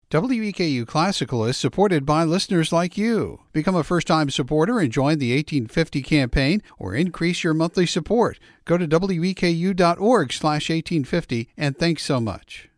WEKU Classical is supported by listeners like you. Become a first-time supporter and join the 1850 campaign or increase your monthly support. Go to weku.org/1850 and thanks so much.